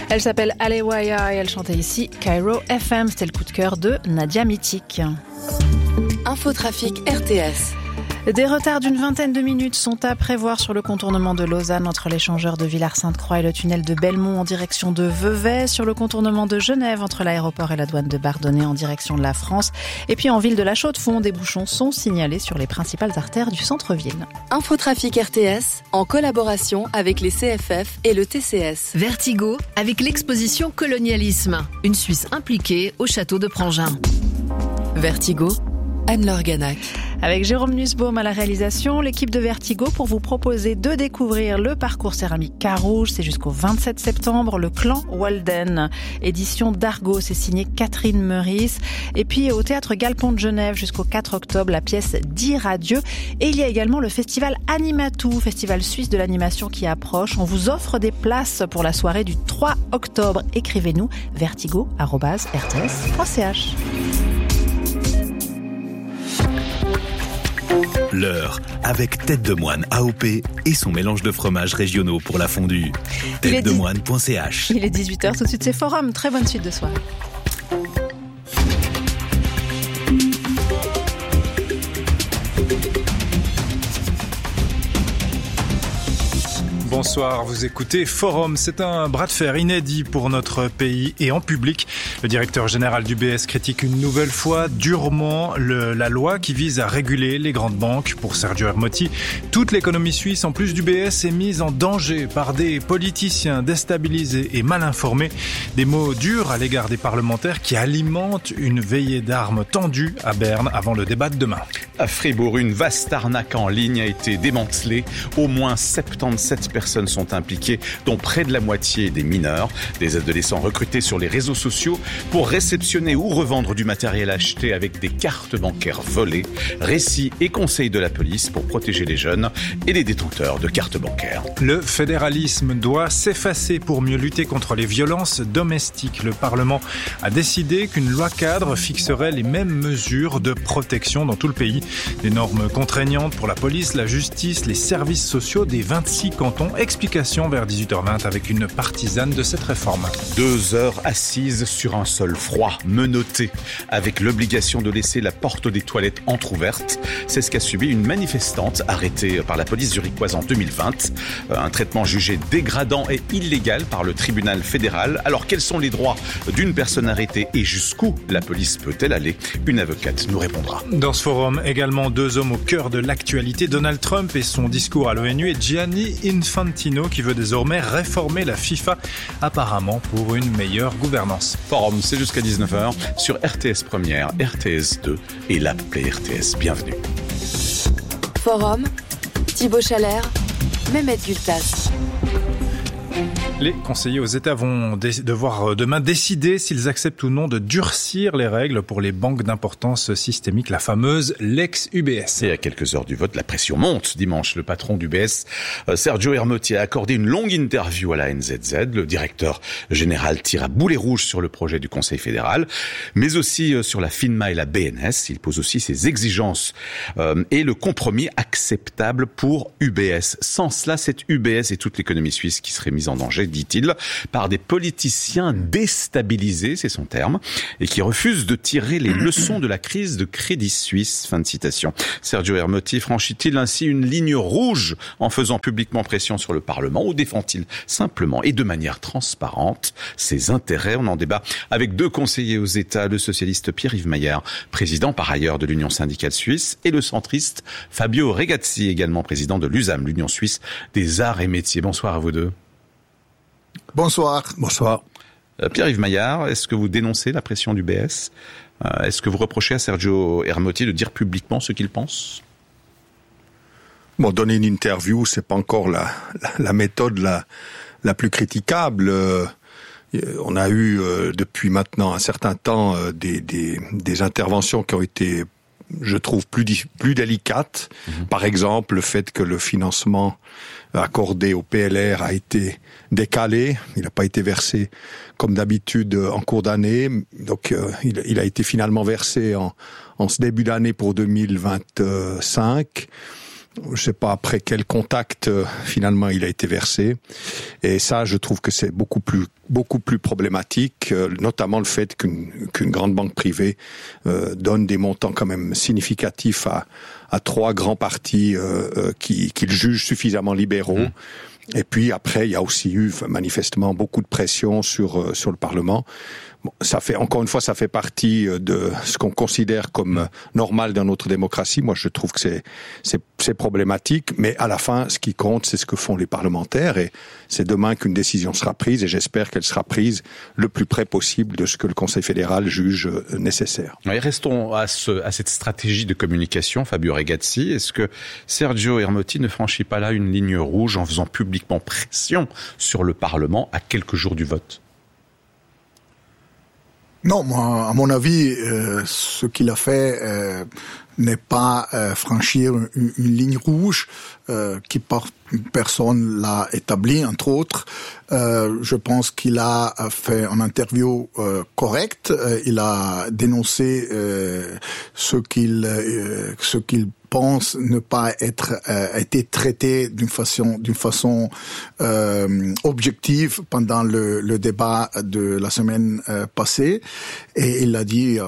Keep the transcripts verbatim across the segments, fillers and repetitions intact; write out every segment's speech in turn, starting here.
Elle s'appelle Alewaya et elle chantait ici Cairo F M. C'était le coup de cœur de Nadia Mythique. Infotrafic R T S. Des retards d'une vingtaine de minutes sont à prévoir sur le contournement de Lausanne entre l'échangeur de Villars-Sainte-Croix et le tunnel de Belmont en direction de Vevey, sur le contournement de Genève entre l'aéroport et la douane de Bardonnay en direction de la France. Et puis en ville de la Chaux-de-Fonds, des bouchons sont signalés sur les principales artères du centre-ville. Infotrafic R T S en collaboration avec les C F F et le T C S. Vertigo avec l'exposition Colonialisme, une Suisse impliquée au château de Prangin. Vertigo, Anne-Laure Ganac. Avec Jérôme Nussbaum à la réalisation, l'équipe de Vertigo pour vous proposer de découvrir le parcours céramique Carouge. C'est jusqu'au vingt-sept septembre, le clan Walden. Édition d'Argo, c'est signé Catherine Meurice. Et puis au Théâtre Galpon de Genève jusqu'au quatre octobre, la pièce Dire adieu. Et il y a également le festival Animatou, festival suisse de l'animation qui approche. On vous offre des places pour la soirée du trois octobre. Écrivez-nous vertigo arobase r t s point c h. L'heure avec Tête de Moine A O P et son mélange de fromages régionaux pour la fondue. tête de moine point c h. Il est dix-huit heures, tout de suite c'est Forum. Très bonne suite de soirée. Bonsoir, vous écoutez Forum. C'est un bras de fer inédit pour notre pays et en public. Le directeur général du B S critique une nouvelle fois durement le, la loi qui vise à réguler les grandes banques. Pour Sergio Ermotti, toute l'économie suisse, en plus du B S, est mise en danger par des politiciens déstabilisés et mal informés. Des mots durs à l'égard des parlementaires qui alimentent une veillée d'armes tendue à Berne avant le débat de demain. À Fribourg, une vaste arnaque en ligne a été démantelée. Au moins soixante-dix-sept personnes sont impliquées, dont près de la moitié des mineurs. Des adolescents recrutés sur les réseaux sociaux pour réceptionner ou revendre du matériel acheté avec des cartes bancaires volées. Récits et conseils de la police pour protéger les jeunes et les détenteurs de cartes bancaires. Le fédéralisme doit s'effacer pour mieux lutter contre les violences domestiques. Le Parlement a décidé qu'une loi cadre fixerait les mêmes mesures de protection dans tout le pays. Des normes contraignantes pour la police, la justice, les services sociaux des vingt-six cantons. Explication vers dix-huit heures vingt avec une partisane de cette réforme. Deux heures assises sur un sol froid, menotté, avec l'obligation de laisser la porte des toilettes entrouverte. C'est ce qu'a subi une manifestante arrêtée par la police zurichoise en deux mille vingt. Un traitement jugé dégradant et illégal par le tribunal fédéral. Alors quels sont les droits d'une personne arrêtée et jusqu'où la police peut-elle aller? Une avocate nous répondra. Dans ce forum, également deux hommes au cœur de l'actualité. Donald Trump et son discours à l'ONU et Gianni Infantino qui veut désormais réformer la FIFA, apparemment pour une meilleure gouvernance. Forum, c'est jusqu'à dix-neuf heures sur R T S Première, R T S deux et l'appli R T S. Bienvenue. Forum, Thibaut Chalère, Mehmet Gültas. Les conseillers aux États vont dé- devoir demain décider s'ils acceptent ou non de durcir les règles pour les banques d'importance systémique, la fameuse Lex-U B S. Et à quelques heures du vote, la pression monte. Dimanche, le patron du B S, Sergio Ermotti, a accordé une longue interview à la N Z Z. Le directeur général tire à boulet rouge sur le projet du Conseil fédéral, mais aussi sur la FINMA et la B N S. Il pose aussi ses exigences euh, et le compromis acceptable pour U B S. Sans cela, cette U B S et toute l'économie suisse qui serait mise en danger, dit-il, par des politiciens déstabilisés, c'est son terme, et qui refusent de tirer les leçons de la crise de Crédit Suisse. Fin de citation. Sergio Ermotti franchit-il ainsi une ligne rouge en faisant publiquement pression sur le Parlement ou défend-il simplement et de manière transparente ses intérêts? On en débat avec deux conseillers aux États, le socialiste Pierre-Yves Maillard, président par ailleurs de l'Union syndicale suisse, et le centriste Fabio Regazzi, également président de l'U S A M, l'Union suisse des arts et métiers. Bonsoir à vous deux. Bonsoir. Bonsoir. Euh, Pierre-Yves Maillard, est-ce que vous dénoncez la pression du B S? euh, Est-ce que vous reprochez à Sergio Ermotti de dire publiquement ce qu'il pense? Bon, donner une interview, c'est pas encore la, la, la méthode la, la plus critiquable. Euh, on a eu euh, depuis maintenant un certain temps euh, des, des, des interventions qui ont été, je trouve, plus, plus délicates. Mmh. Par exemple, le fait que le financement accordé au P L R a été décalé, il n'a pas été versé comme d'habitude en cours d'année, donc euh, il, il a été finalement versé en, en ce début d'année pour deux mille vingt-cinq. Je ne sais pas après quel contact euh, finalement il a été versé. Et ça, je trouve que c'est beaucoup plus beaucoup plus problématique, euh, notamment le fait qu'une qu'une grande banque privée euh, donne des montants quand même significatifs à à trois grands partis euh, euh, qui qu'ils jugent suffisamment libéraux. Mmh. Et puis après, il y a aussi eu manifestement beaucoup de pression sur euh, sur le Parlement. Bon, ça fait encore une fois, ça fait partie de ce qu'on considère comme normal dans notre démocratie. Moi, je trouve que c'est c'est c'est problématique, mais à la fin, ce qui compte, c'est ce que font les parlementaires, et c'est demain qu'une décision sera prise, et j'espère qu'elle sera prise le plus près possible de ce que le Conseil fédéral juge nécessaire. Et restons à ce à cette stratégie de communication, Fabio Regazzi. Est-ce que Sergio Ermotti ne franchit pas là une ligne rouge en faisant publiquement pression sur le Parlement à quelques jours du vote? Non, moi, à mon avis, euh, ce qu'il a fait euh, n'est pas euh, franchir une, une ligne rouge euh, qui par personne l'a établie, entre autres. Euh, je pense qu'il a fait une interview euh, correcte. Euh, il a dénoncé euh, ce qu'il euh, ce qu'il pense ne pas être euh, été traité d'une façon d'une façon euh, objective pendant le, le débat de la semaine euh, passée, et il l'a dit euh,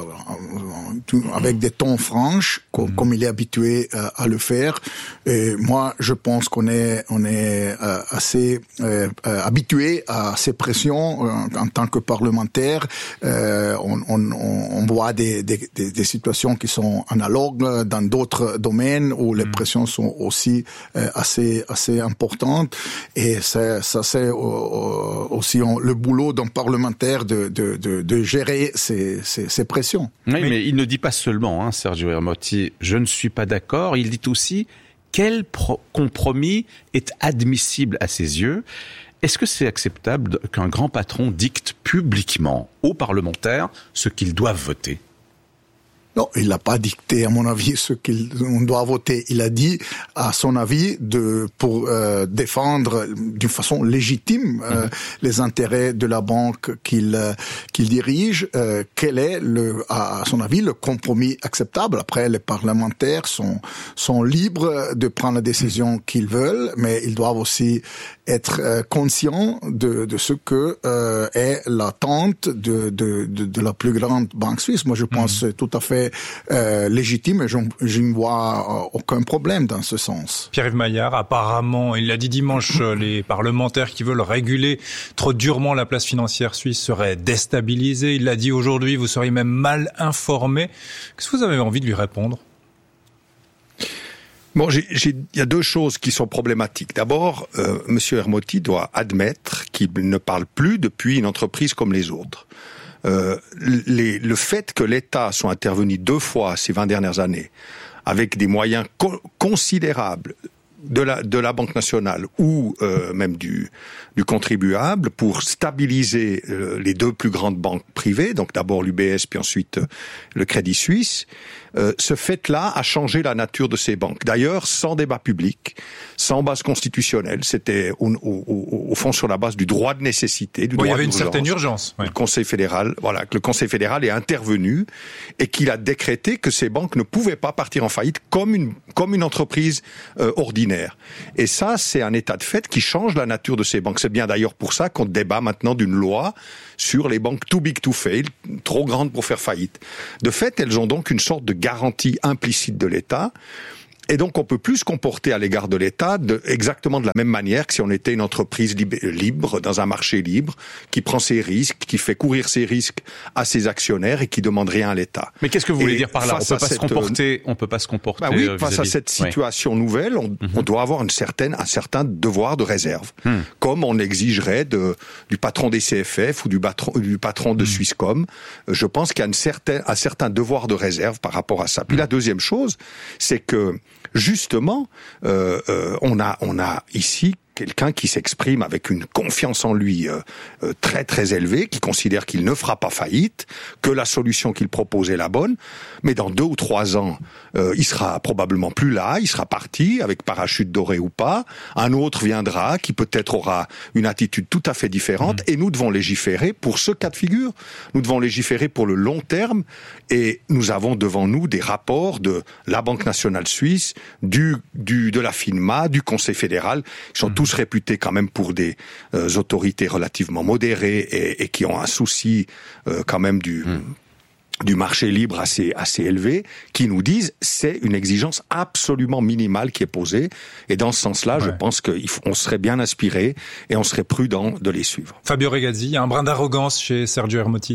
avec des tons franches comme, mmh. comme il est habitué euh, à le faire. Et moi, je pense qu'on est on est euh, assez euh, euh, habitué à ces pressions euh, en tant que parlementaire. Euh, on, on, on voit des, des, des, des situations qui sont analogues dans d'autres domaines où les pressions sont aussi euh, assez assez importantes, et c'est, ça c'est euh, aussi on, le boulot d'un parlementaire de de de, de gérer ces, ces ces pressions. Oui, mais, mais il ne dit pas seulement, hein, Sergio Ermotti, je ne suis pas d'accord. Il dit aussi quel pro- compromis est admissible à ses yeux. Est-ce que c'est acceptable qu'un grand patron dicte publiquement aux parlementaires ce qu'ils doivent voter? Non, il n'a pas dicté, à mon avis, ce qu'on doit voter. Il a dit, à son avis, de pour euh, défendre d'une façon légitime euh, mmh. les intérêts de la banque qu'il euh, qu'il dirige. Euh, quel est, le, à son avis, le compromis acceptable? Après, les parlementaires sont sont libres de prendre la décision qu'ils veulent, mais ils doivent aussi être euh, conscients de, de ce que euh, est l'attente de, de, de, de la plus grande banque suisse. Moi, je pense mmh. que c'est tout à fait euh, légitime, et je, je ne vois aucun problème dans ce sens. Pierre-Yves Maillard, apparemment, il l'a dit dimanche, les parlementaires qui veulent réguler trop durement la place financière suisse seraient déstabilisés. Il l'a dit aujourd'hui, vous seriez même mal informés. Qu'est-ce que vous avez envie de lui répondre? Bon, j'ai, j'ai, il y a deux choses qui sont problématiques. D'abord, euh, Monsieur Ermotti doit admettre qu'il ne parle plus depuis une entreprise comme les autres. Euh, les, le fait que l'État soit intervenu deux fois ces vingt dernières années, avec des moyens co- considérables de la de la Banque nationale ou euh, même du du contribuable, pour stabiliser euh, les deux plus grandes banques privées, donc d'abord l'U B S puis ensuite euh, le Crédit Suisse, euh, ce fait-là a changé la nature de ces banques. D'ailleurs, sans débat public, sans base constitutionnelle, c'était au, au, au fond sur la base du droit de nécessité, du bon, droit il y avait une certaine urgence. Ouais. Le Conseil fédéral, voilà, que le Conseil fédéral est intervenu et qu'il a décrété que ces banques ne pouvaient pas partir en faillite comme une comme une entreprise euh, ordinaire. Et ça, c'est un état de fait qui change la nature de ces banques. C'est bien d'ailleurs pour ça qu'on débat maintenant d'une loi sur les banques too big to fail, trop grandes pour faire faillite. De fait, elles ont donc une sorte de garantie implicite de l'État. Et donc, on peut plus se comporter à l'égard de l'État de, exactement de la même manière que si on était une entreprise libre, libre, dans un marché libre, qui prend ses risques, qui fait courir ses risques à ses actionnaires et qui demande rien à l'État. Mais qu'est-ce que vous voulez et dire par là? On peut pas cette, se comporter, on peut pas se comporter. Bah oui, euh, face à cette situation oui. nouvelle, on, mm-hmm. on doit avoir une certaine, un certain devoir de réserve, mm. comme on exigerait de, du patron des C F F ou du patron, du patron de mm. Swisscom. Je pense qu'il y a une certaine, un certain devoir de réserve par rapport à ça. Puis mm. la deuxième chose, c'est que justement, euh, euh, on a, on a ici quelqu'un qui s'exprime avec une confiance en lui euh, euh, très très élevée, qui considère qu'il ne fera pas faillite, que la solution qu'il propose est la bonne, mais dans deux ou trois ans, euh, il sera probablement plus là, il sera parti, avec parachute doré ou pas, un autre viendra qui peut-être aura une attitude tout à fait différente, mmh. et nous devons légiférer pour ce cas de figure, nous devons légiférer pour le long terme, et nous avons devant nous des rapports de la Banque nationale suisse, du, du, de la FINMA, du Conseil fédéral, qui sont mmh. tous réputés quand même pour des euh, autorités relativement modérées et, et qui ont un souci euh, quand même du... Mmh. du marché libre assez assez élevé, qui nous disent c'est une exigence absolument minimale qui est posée, et dans ce sens-là, ouais. je pense qu'on serait bien inspiré et on serait prudent de les suivre. Fabio Regazzi, il y a un brin d'arrogance chez Sergio Ermotti?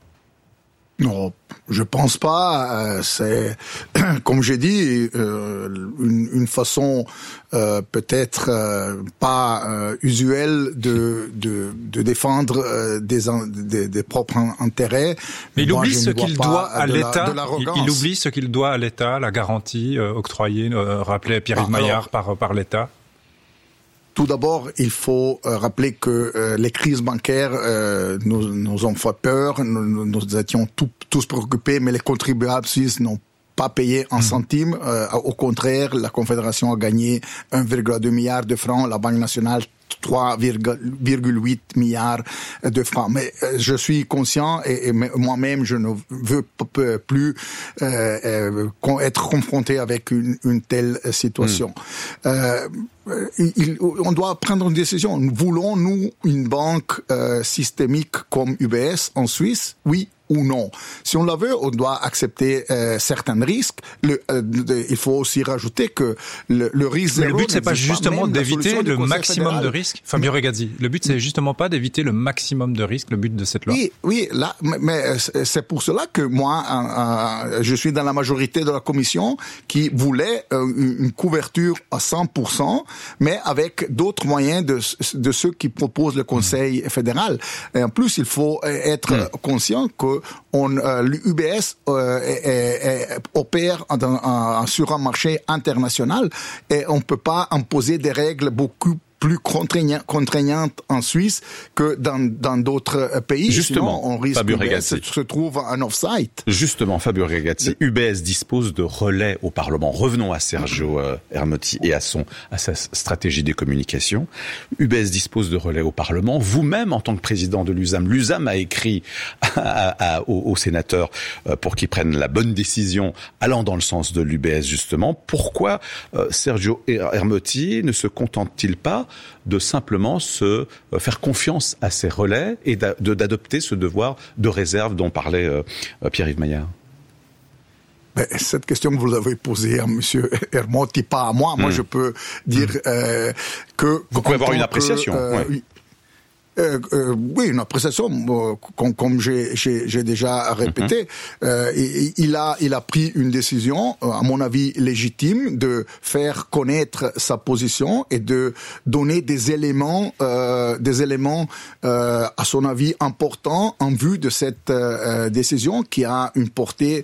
Non, je pense pas. Euh, c'est, comme j'ai dit, euh, une, une façon euh, peut-être euh, pas euh, usuelle de, de, de défendre euh, des, des, des propres intérêts. Mais il Moi, oublie ce qu'il doit à l'État. Il, il oublie ce qu'il doit à l'État, la garantie euh, octroyée, euh, rappelée Pierre-Yves ah, Maillard par par l'État. Tout d'abord, il faut euh, rappeler que euh, les crises bancaires euh, nous, nous ont fait peur, nous, nous étions tout, tous préoccupés, mais les contribuables suisses n'ont pas payé un centime. Euh, au contraire, la Confédération a gagné un virgule deux milliard de francs, la Banque nationale trois virgule huit milliards de francs. Mais euh, je suis conscient et, et moi-même je ne veux p- plus euh, euh, être confronté avec une, une telle situation. Mmh. Euh, il, on doit prendre une décision. Voulons-nous une banque euh, systémique comme U B S en Suisse? Oui ou non. Si on la veut, on doit accepter euh, certains risques. Le, euh, de, il faut aussi rajouter que le, le risque zéro... Mais le but, c'est pas justement d'éviter le maximum fédéral. de risques, Fabio Regazzi. Le but, c'est justement pas d'éviter le maximum de risques, le but de cette loi. Oui, oui, là, mais c'est pour cela que moi, euh, je suis dans la majorité de la commission qui voulait euh, une couverture à cent pour cent, mais avec d'autres moyens de, de ceux qui proposent le Conseil mmh. fédéral. Et en plus, il faut être mmh. conscient que on, euh, l'U B S euh, est, est, est, opère dans, en, sur un marché international et on peut pas imposer des règles beaucoup plus contraignantes en Suisse que dans, dans d'autres pays. Justement, sinon, on risque Fabio de se trouve en off-site. Justement, Fabio Regazzi, U B S dispose de relais au Parlement. Revenons à Sergio euh, Ermotti et à son à sa stratégie des communications. U B S dispose de relais au Parlement. Vous-même, en tant que président de l'U S A M, l'U S A M a écrit à, à, aux, aux sénateurs euh, pour qu'ils prennent la bonne décision, allant dans le sens de l'U B S justement. Pourquoi euh, Sergio Ermotti ne se contente-t-il pas de simplement se euh, faire confiance à ces relais et d'a, de, d'adopter ce devoir de réserve dont parlait euh, Pierre-Yves Maillard? Ben, cette question que vous avez posée à Monsieur Ermotti, pas à moi. Moi, mmh. je peux dire mmh. euh, que... Vous pouvez avoir une appréciation. Que, euh, ouais. Euh, euh, oui, une appréciation, euh, comme, comme j'ai, j'ai, j'ai déjà répété. Mm-hmm. Euh, il, il a, il a pris une décision, à mon avis légitime, de faire connaître sa position et de donner des éléments, euh, des éléments, euh, à son avis importants en vue de cette euh, décision qui a une portée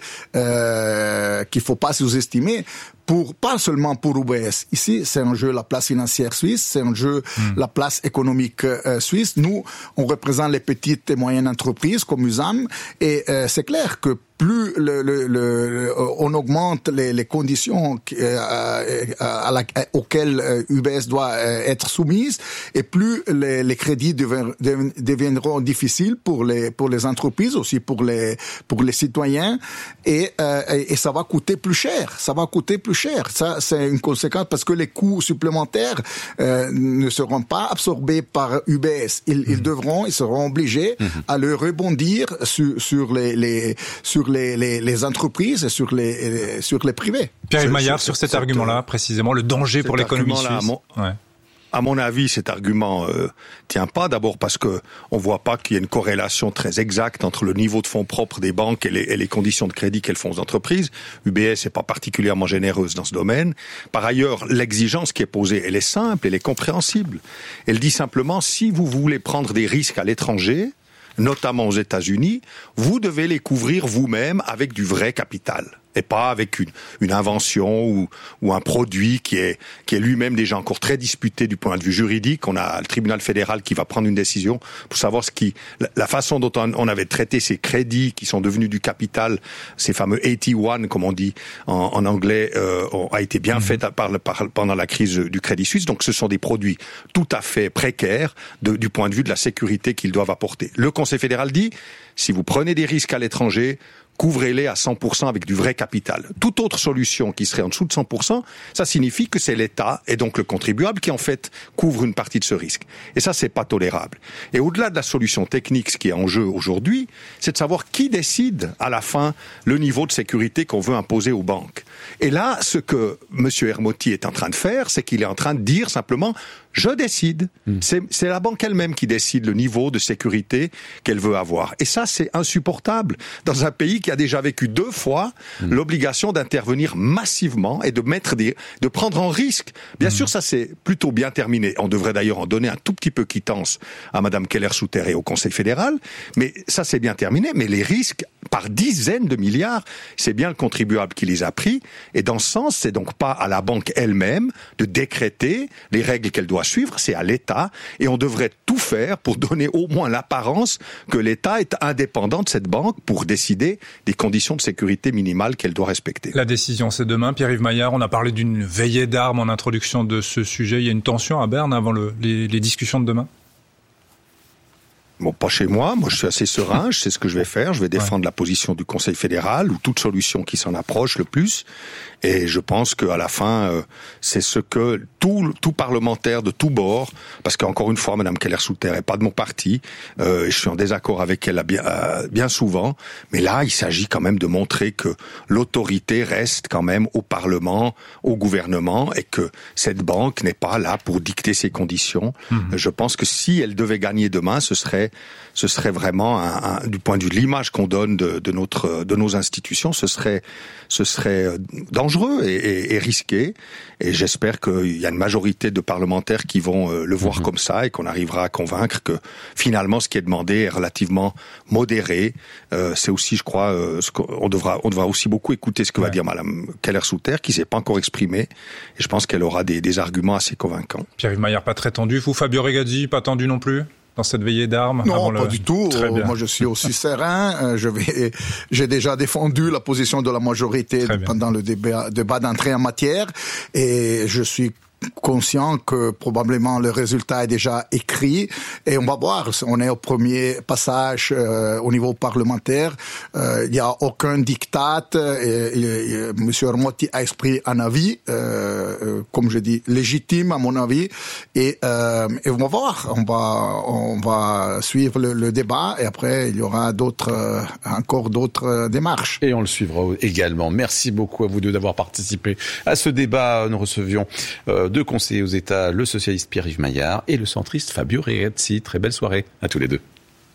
euh, qu'il faut pas sous-estimer. Pour, pas seulement pour U B S. Ici, c'est un jeu la place financière suisse, c'est un jeu mmh. la place économique euh, suisse. Nous, on représente les petites et moyennes entreprises comme U S A M, et euh, c'est clair que plus le, le, le, on augmente les, les conditions euh, à la, auxquelles U B S doit être soumise, et plus les, les crédits devin, deviendront difficiles pour les pour les entreprises, aussi pour les pour les citoyens, et, euh, et, et ça va coûter plus cher. Ça va coûter plus cher. Ça, c'est une conséquence parce que les coûts supplémentaires euh, ne seront pas absorbés par U B S. Ils, mmh. ils devront, ils seront obligés mmh. à le rebondir sur sur les les sur Les, les, les entreprises et sur les, les, sur les privés. Pierre Maillard, sur cet argument-là, précisément, le danger pour l'économie suisse. Mon, ouais. À mon avis, cet argument euh, tient pas. D'abord parce que on voit pas qu'il y a une corrélation très exacte entre le niveau de fonds propres des banques et les, et les conditions de crédit qu'elles font aux entreprises. U B S n'est pas particulièrement généreuse dans ce domaine. Par ailleurs, l'exigence qui est posée, elle est simple, elle est compréhensible. Elle dit simplement, si vous voulez prendre des risques à l'étranger, notamment aux États-Unis, vous devez les couvrir vous-même avec du vrai capital. et pas avec une, une invention ou, ou un produit qui est, qui est lui-même déjà encore très disputé du point de vue juridique. On a le tribunal fédéral qui va prendre une décision pour savoir ce qui, la, la façon dont on, on avait traité ces crédits qui sont devenus du capital, ces fameux eighty-one, comme on dit en, en anglais, euh, a été bien mmh. fait par, par, pendant la crise du Crédit Suisse. Donc ce sont des produits tout à fait précaires de, du point de vue de la sécurité qu'ils doivent apporter. Le Conseil fédéral dit, si vous prenez des risques à l'étranger, couvrez-les à cent pour cent avec du vrai capital. Toute autre solution qui serait en dessous de cent pour cent, ça signifie que c'est l'État et donc le contribuable qui en fait couvre une partie de ce risque. Et ça, c'est pas tolérable. Et au-delà de la solution technique, ce qui est en jeu aujourd'hui, c'est de savoir qui décide à la fin le niveau de sécurité qu'on veut imposer aux banques. Et là, ce que M. Ermotti est en train de faire, c'est qu'il est en train de dire simplement je décide. Mmh. C'est, c'est la banque elle-même qui décide le niveau de sécurité qu'elle veut avoir. Et ça, c'est insupportable dans un pays qui a déjà vécu deux fois mmh. l'obligation d'intervenir massivement et de mettre des, de prendre en risque. Bien mmh. sûr, ça c'est plutôt bien terminé. On devrait d'ailleurs en donner un tout petit peu quittance à Madame Keller-Souter et au Conseil fédéral. Mais ça c'est bien terminé. Mais les risques par dizaines de milliards, c'est bien le contribuable qui les a pris. Et dans ce sens, c'est donc pas à la banque elle-même de décréter les règles qu'elle doit suivre, c'est à l'État, et on devrait tout faire pour donner au moins l'apparence que l'État est indépendant de cette banque pour décider des conditions de sécurité minimales qu'elle doit respecter. La décision, c'est demain. Pierre-Yves Maillard, on a parlé d'une veillée d'armes en introduction de ce sujet. Il y a une tension à Berne avant le, les, les discussions de demain ? Bon, pas chez moi. Moi, je suis assez serein. Je sais ce que je vais faire. Je vais défendre ouais. la position du Conseil fédéral ou toute solution qui s'en approche le plus. Et je pense qu'à la fin, euh, c'est ce que tout, tout parlementaire de tous bords, parce qu'encore une fois, Madame Keller-Souter est pas de mon parti. Euh, je suis en désaccord avec elle bien, euh, bien souvent. Mais là, il s'agit quand même de montrer que l'autorité reste quand même au Parlement, au gouvernement, et que cette banque n'est pas là pour dicter ses conditions. Mmh. Je pense que si elle devait gagner demain, ce serait ce serait vraiment un, un, du point de vue de l'image qu'on donne de, de notre de nos institutions, ce serait ce serait dangereux et, et, et risqué. Et j'espère qu'il y a une majorité de parlementaires qui vont euh, le voir mmh. comme ça et qu'on arrivera à convaincre que finalement ce qui est demandé est relativement modéré. Euh, c'est aussi, je crois, euh, ce qu'on devra on devra aussi beaucoup écouter ce que ouais. va dire Madame Keller-Souter, qui s'est pas encore exprimée. Et je pense qu'elle aura des, des arguments assez convaincants. Pierre-Yves Maillard, pas très tendu. Vous, Fabio Regazzi, pas tendu non plus dans cette veillée d'armes? Non, avant pas le... du tout. Très bien. Moi, je suis aussi serein. Je vais, j'ai déjà défendu la position de la majorité pendant le débat, débat d'entrée en matière, et je suis conscient que probablement le résultat est déjà écrit, et on va voir. On est au premier passage euh, au niveau parlementaire. Euh, il n'y a aucun diktat. Et, et, et, Monsieur Ermotti a exprimé un avis, euh, euh, comme je dis, légitime à mon avis. Et, euh, et on va voir. On va on va suivre le, le débat, et après il y aura d'autres euh, encore d'autres euh, démarches. Et on le suivra également. Merci beaucoup à vous deux d'avoir participé à ce débat. Nous recevions euh, deux conseillers aux États, le socialiste Pierre-Yves Maillard et le centriste Fabio Regazzi. Très belle soirée à tous les deux.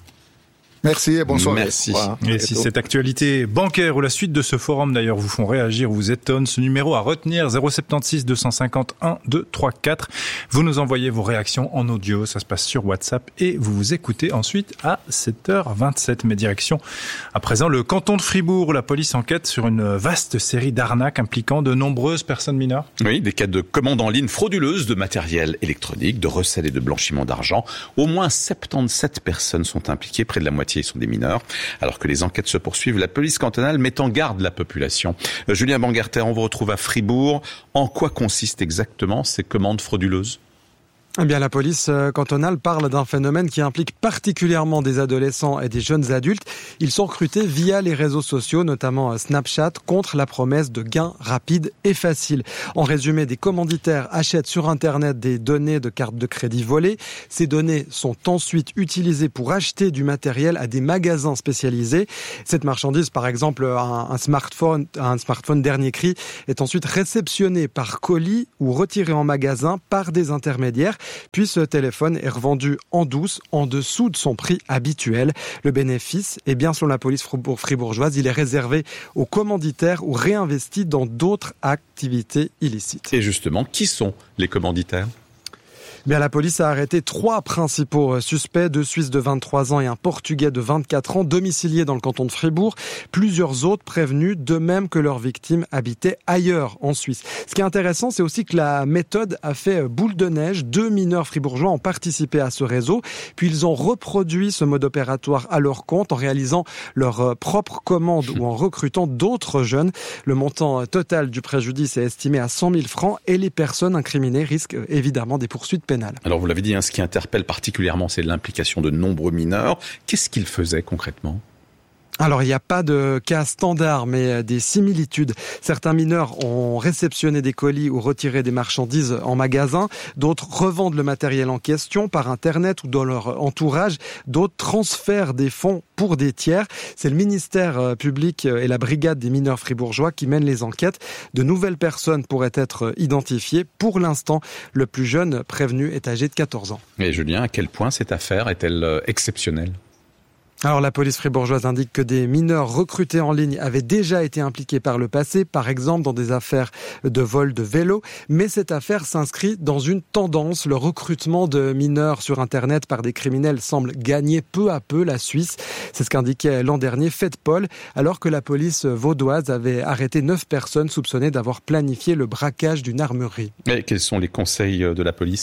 Merci et bonsoir. Merci. Voilà. Et si cette actualité bancaire ou la suite de ce forum d'ailleurs vous font réagir, vous étonne, ce numéro à retenir, zéro sept six deux cent cinquante un deux trois quatre. Vous nous envoyez vos réactions en audio, ça se passe sur WhatsApp, et vous vous écoutez ensuite à sept heures vingt-sept. Mais direction à présent le canton de Fribourg, où la police enquête sur une vaste série d'arnaques impliquant de nombreuses personnes mineures. Oui, des cas de commandes en ligne frauduleuses de matériel électronique, de recel et de blanchiment d'argent. Au moins soixante-dix-sept personnes sont impliquées, près de la moitié sont des mineurs. Alors que les enquêtes se poursuivent, la police cantonale met en garde la population. Euh, Julien Bangerter, on vous retrouve à Fribourg. En quoi consistent exactement ces commandes frauduleuses ? Eh bien, la police cantonale parle d'un phénomène qui implique particulièrement des adolescents et des jeunes adultes. Ils sont recrutés via les réseaux sociaux, notamment Snapchat, contre la promesse de gains rapides et faciles. En résumé, des commanditaires achètent sur Internet des données de cartes de crédit volées. Ces données sont ensuite utilisées pour acheter du matériel à des magasins spécialisés. Cette marchandise, par exemple, un, un smartphone, un smartphone dernier cri, est ensuite réceptionné par colis ou retiré en magasin par des intermédiaires. Puis ce téléphone est revendu en douce, en dessous de son prix habituel. Le bénéfice, eh bien, selon la police fribourgeoise, il est réservé aux commanditaires ou réinvesti dans d'autres activités illicites. Et justement, qui sont les commanditaires ? Bien, la police a arrêté trois principaux suspects, deux Suisses de vingt-trois ans et un Portugais de vingt-quatre ans, domiciliés dans le canton de Fribourg. Plusieurs autres prévenus, de même que leurs victimes habitaient ailleurs en Suisse. Ce qui est intéressant, c'est aussi que la méthode a fait boule de neige. Deux mineurs fribourgeois ont participé à ce réseau, puis ils ont reproduit ce mode opératoire à leur compte en réalisant leur propre commande ou en recrutant d'autres jeunes. Le montant total du préjudice est estimé à cent mille francs et les personnes incriminées risquent évidemment des poursuites pénales. Alors vous l'avez dit, hein, ce qui interpelle particulièrement, c'est l'implication de nombreux mineurs. Qu'est-ce qu'ils faisaient concrètement ? Alors, il n'y a pas de cas standard, mais des similitudes. Certains mineurs ont réceptionné des colis ou retiré des marchandises en magasin. D'autres revendent le matériel en question par Internet ou dans leur entourage. D'autres transfèrent des fonds pour des tiers. C'est le ministère public et la brigade des mineurs fribourgeois qui mènent les enquêtes. De nouvelles personnes pourraient être identifiées. Pour l'instant, le plus jeune prévenu est âgé de quatorze ans. Et Julien, à quel point cette affaire est-elle exceptionnelle ? Alors la police fribourgeoise indique que des mineurs recrutés en ligne avaient déjà été impliqués par le passé, par exemple dans des affaires de vol de vélo, mais cette affaire s'inscrit dans une tendance. Le recrutement de mineurs sur Internet par des criminels semble gagner peu à peu la Suisse. C'est ce qu'indiquait l'an dernier FedPol, alors que la police vaudoise avait arrêté neuf personnes soupçonnées d'avoir planifié le braquage d'une armurerie. Et quels sont les conseils de la police ?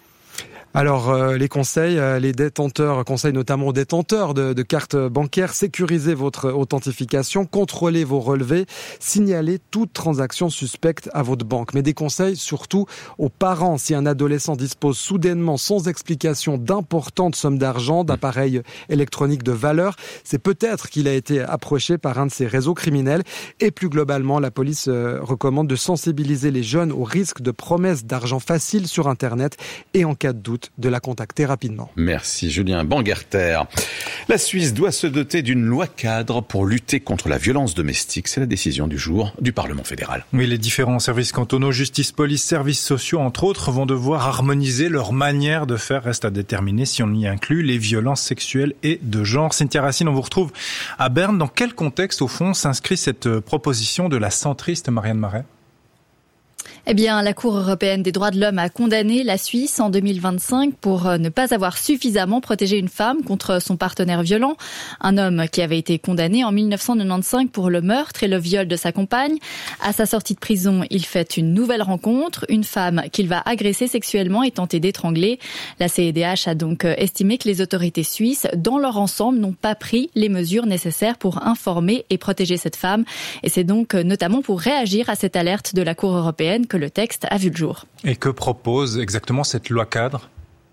Alors, euh, les conseils, euh, les détenteurs, conseils notamment aux détenteurs de, de cartes bancaires, sécurisez votre authentification, contrôlez vos relevés, signalez toute transaction suspecte à votre banque. Mais des conseils surtout aux parents. Si un adolescent dispose soudainement, sans explication, d'importantes sommes d'argent, d'appareils électroniques de valeur, c'est peut-être qu'il a été approché par un de ces réseaux criminels. Et plus globalement, la police euh, recommande de sensibiliser les jeunes au risque de promesses d'argent facile sur Internet et en cas de doute, de la contacter rapidement. Merci Julien Bangerter. La Suisse doit se doter d'une loi cadre pour lutter contre la violence domestique. C'est la décision du jour du Parlement fédéral. Oui, les différents services cantonaux, justice, police, services sociaux, entre autres, vont devoir harmoniser leur manière de faire. Reste à déterminer si on y inclut les violences sexuelles et de genre. Cynthia Racine, on vous retrouve à Berne. Dans quel contexte, au fond, s'inscrit cette proposition de la centriste Marianne Marais ? Eh bien, la Cour européenne des droits de l'homme a condamné la Suisse en deux mille vingt-cinq pour ne pas avoir suffisamment protégé une femme contre son partenaire violent. Un homme qui avait été condamné en mille neuf cent quatre-vingt-quinze pour le meurtre et le viol de sa compagne. À sa sortie de prison, il fait une nouvelle rencontre, une femme qu'il va agresser sexuellement et tenter d'étrangler. La C E D H a donc estimé que les autorités suisses, dans leur ensemble, n'ont pas pris les mesures nécessaires pour informer et protéger cette femme. Et c'est donc notamment pour réagir à cette alerte de la Cour européenne que le texte a vu le jour. Et que propose exactement cette loi cadre ?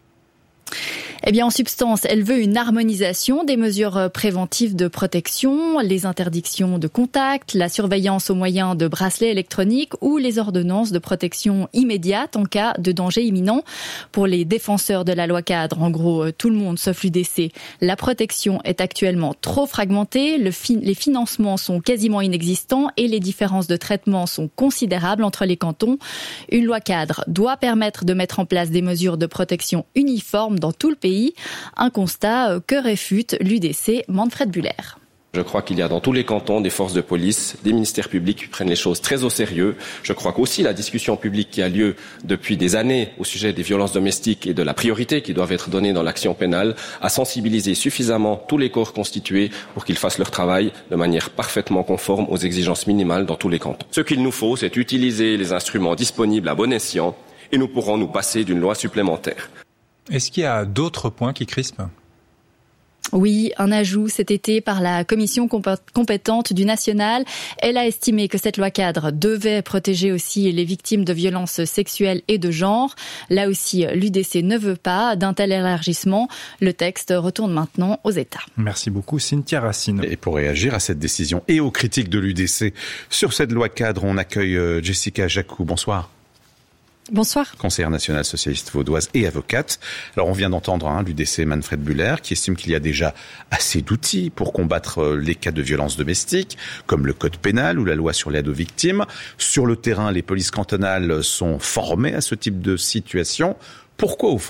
Eh bien, en substance, elle veut une harmonisation des mesures préventives de protection, les interdictions de contact, la surveillance au moyen de bracelets électroniques ou les ordonnances de protection immédiate en cas de danger imminent. Pour les défenseurs de la loi cadre, en gros, tout le monde sauf l'U D C, la protection est actuellement trop fragmentée, le fi- les financements sont quasiment inexistants et les différences de traitement sont considérables entre les cantons. Une loi cadre doit permettre de mettre en place des mesures de protection uniformes dans tout le pays. Un constat que réfute l'U D C Manfred Buller. Je crois qu'il y a dans tous les cantons des forces de police, des ministères publics qui prennent les choses très au sérieux. Je crois qu'aussi la discussion publique qui a lieu depuis des années au sujet des violences domestiques et de la priorité qui doivent être donnée dans l'action pénale a sensibilisé suffisamment tous les corps constitués pour qu'ils fassent leur travail de manière parfaitement conforme aux exigences minimales dans tous les cantons. Ce qu'il nous faut, c'est utiliser les instruments disponibles à bon escient et nous pourrons nous passer d'une loi supplémentaire. Est-ce qu'il y a d'autres points qui crispent ? Oui, un ajout cet été par la commission compétente du national. Elle a estimé que cette loi cadre devait protéger aussi les victimes de violences sexuelles et de genre. Là aussi, l'U D C ne veut pas d'un tel élargissement. Le texte retourne maintenant aux États. Merci beaucoup, Cynthia Racine. Et pour réagir à cette décision et aux critiques de l'U D C sur cette loi cadre, on accueille Jessica Jacou. Bonsoir. Bonsoir. Conseillère nationale socialiste vaudoise et avocate. Alors on vient d'entendre hein, l'U D C Manfred Buller qui estime qu'il y a déjà assez d'outils pour combattre les cas de violence domestique, comme le code pénal ou la loi sur l'aide aux victimes. Sur le terrain, les polices cantonales sont formées à ce type de situation. Pourquoi au fond